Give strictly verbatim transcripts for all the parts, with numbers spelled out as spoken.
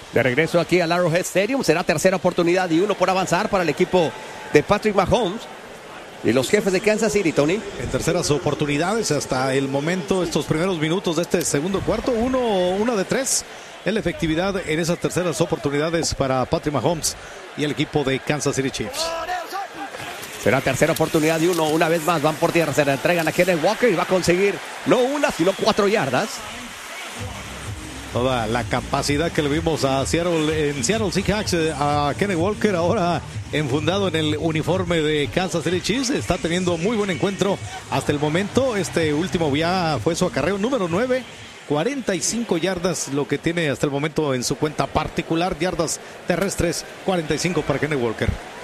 De regreso aquí al Arrowhead Stadium, será tercera oportunidad y uno por avanzar para el equipo de Patrick Mahomes y los jefes de Kansas City, Tony. En terceras oportunidades hasta el momento, estos primeros minutos de este segundo cuarto, uno, una de tres en la efectividad en esas terceras oportunidades para Patrick Mahomes y el equipo de Kansas City Chiefs. Será tercera oportunidad y uno, una vez más van por tierra, se la entregan a Kenneth Walker y va a conseguir no una, sino cuatro yardas. Toda la capacidad que le vimos a Seattle, en Seattle Seahawks, a Kenneth Walker, ahora enfundado en el uniforme de Kansas City Chiefs, está teniendo muy buen encuentro hasta el momento. Este último ya fue su acarreo número nueve, cuarenta y cinco yardas, lo que tiene hasta el momento en su cuenta particular, yardas terrestres, cuarenta y cinco para Kenneth Walker.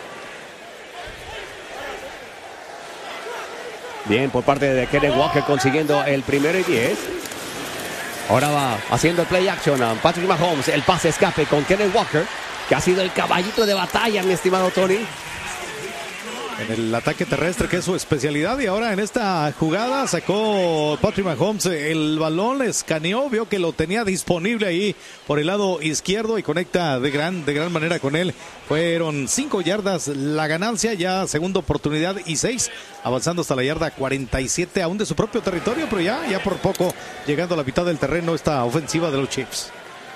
Bien, por parte de Kenneth Walker consiguiendo el primero y diez. Ahora va haciendo el play action a Patrick Mahomes. El pase escape con Kenneth Walker, que ha sido el caballito de batalla, mi estimado Tony. En el ataque terrestre, que es su especialidad. Y ahora en esta jugada sacó Patrick Mahomes el balón, escaneó, vio que lo tenía disponible ahí por el lado izquierdo y conecta de gran, de gran manera con él. Fueron cinco yardas la ganancia, ya segunda oportunidad y seis, avanzando hasta la yarda cuarenta y siete, aún de su propio territorio, pero ya, ya por poco llegando a la mitad del terreno esta ofensiva de los Chiefs.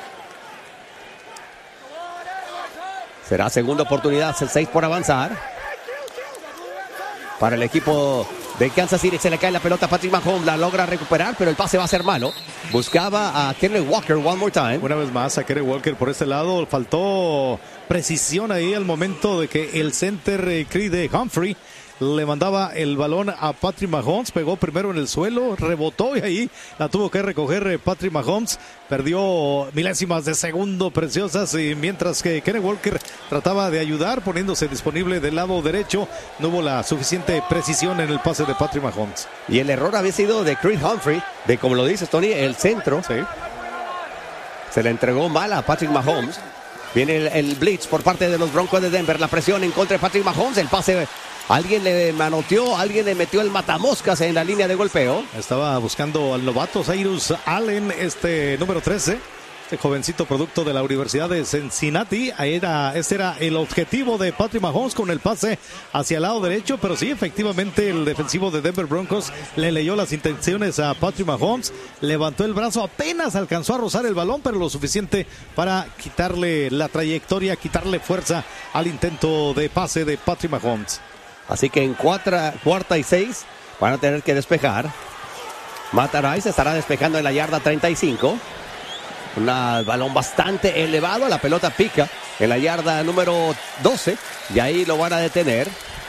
Será segunda oportunidad, seis por avanzar. Para el equipo de Kansas City, se le cae la pelota a Patrick Mahomes, la logra recuperar, pero el pase va a ser malo. Buscaba a Kenneth Walker one more time. Una vez más a Kenneth Walker por este lado, faltó precisión ahí al momento de que el center eh, Creed Humphrey le mandaba el balón a Patrick Mahomes, pegó primero en el suelo, rebotó y ahí la tuvo que recoger Patrick Mahomes, perdió milésimas de segundo preciosas, y mientras que Kenneth Walker trataba de ayudar poniéndose disponible del lado derecho, no hubo la suficiente precisión en el pase de Patrick Mahomes. Y el error había sido de Creed Humphrey, de como lo dices Tony, el centro. Sí. Se le entregó mal a Patrick Mahomes. Viene el, el blitz por parte de los Broncos de Denver, la presión en contra de Patrick Mahomes, el pase. Alguien le manoteó, alguien le metió el matamoscas en la línea de golpeo. Estaba buscando al novato Cyrus Allen, este número trece, este jovencito producto de la Universidad de Cincinnati. Era, este era el objetivo de Patrick Mahomes con el pase hacia el lado derecho, pero sí, efectivamente el defensivo de Denver Broncos le leyó las intenciones a Patrick Mahomes, levantó el brazo, apenas alcanzó a rozar el balón, pero lo suficiente para quitarle la trayectoria, quitarle fuerza al intento de pase de Patrick Mahomes. Así que en cuarta, cuarta y seis van a tener que despejar. Mataray se estará despejando en la yarda treinta y cinco. Un balón bastante elevado, la pelota pica en la yarda número doce y ahí lo van a detener.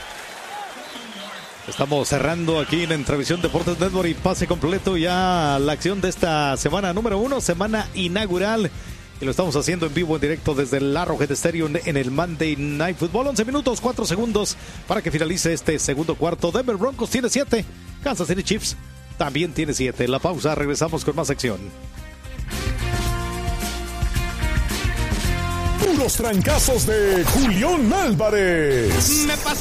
Estamos cerrando aquí en Entrevisión Deportes Network y pase completo ya la acción de esta semana número uno, semana inaugural. Y lo estamos haciendo en vivo, en directo desde el Arrowhead Stadium en el Monday Night Football. once minutos, cuatro segundos para que finalice este segundo cuarto. Denver Broncos tiene siete. Kansas City Chiefs también tiene siete. La pausa, regresamos con más acción. Puros trancazos de Julián Álvarez. Me pasó